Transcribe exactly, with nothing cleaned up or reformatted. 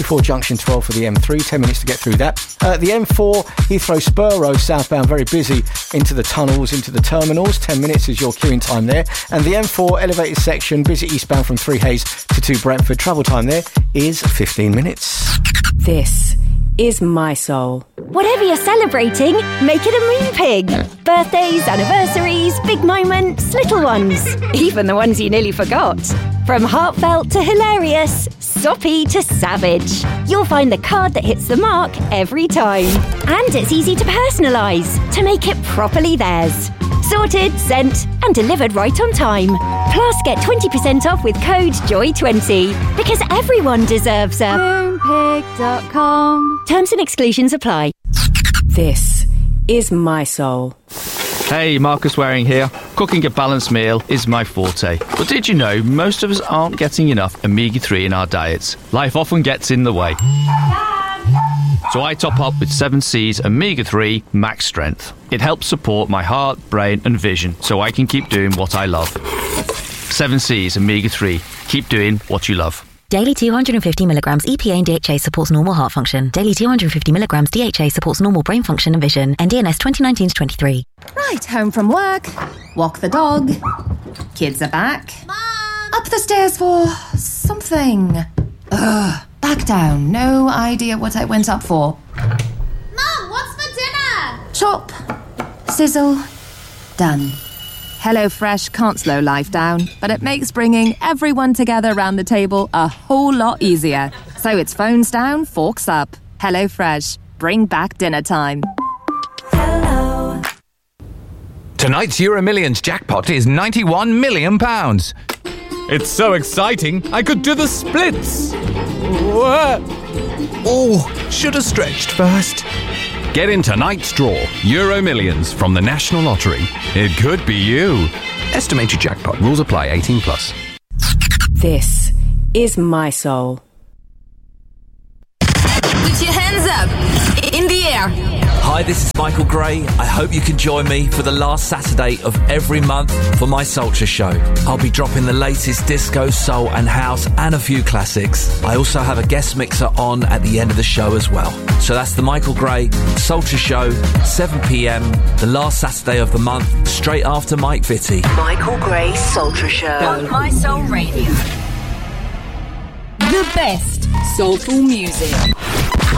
before junction twelve for the M three, ten minutes to get through that. Uh, the M four, Heathrow Spur Road southbound, very busy into the tunnels, into the terminals, ten minutes is your queuing time there. And the M four elevated section, busy eastbound from Three Hayes to two Brentford, travel time there is fifteen minutes. This is My Soul. Whatever you're celebrating, make it a Moon Pig. Birthdays, anniversaries, big moments, little ones. Even the ones you nearly forgot. From heartfelt to hilarious, soppy to savage. You'll find the card that hits the mark every time. And it's easy to personalise, to make it properly theirs. Sorted, sent and delivered right on time. Plus get twenty percent off with code joy twenty. Because everyone deserves a moonpig dot com. Terms and exclusions apply. This is My Soul. Hey, Marcus Waring here. Cooking a balanced meal is my forte. But did you know most of us aren't getting enough omega three in our diets? Life often gets in the way. So I top up with seven C's Omega three Max Strength. It helps support my heart, brain and vision so I can keep doing what I love. seven C's Omega three. Keep doing what you love. Daily two hundred fifty milligrams E P A and D H A supports normal heart function. Daily two hundred fifty milligrams D H A supports normal brain function and vision. N D N S twenty nineteen to twenty-three. Right, home from work. Walk the dog. Kids are back. Mom! Up the stairs for something. Ugh. Back down. No idea what I went up for. Mom, what's for dinner? Chop. Sizzle. Done. HelloFresh can't slow life down, but it makes bringing everyone together around the table a whole lot easier. So it's phones down, forks up. HelloFresh. Bring back dinner time. Hello. Tonight's Euro Millions jackpot is ninety-one million pounds. It's so exciting, I could do the splits. What? Oh, should have stretched first. Get in tonight's draw, Euro Millions from the National Lottery. It could be you. Estimated jackpot. Rules apply. eighteen plus. This is My Soul. Put your hands up in the air. Hi, this is Michael Gray. I hope you can join me for the last Saturday of every month for my Sultra show. I'll be dropping the latest disco, soul and house and a few classics. I also have a guest mixer on at the end of the show as well. So that's the Michael Gray Sultra show, seven p.m, the last Saturday of the month, straight after Mike Vitti. Michael Gray Sultra Show On My Soul Radio. The best soulful music.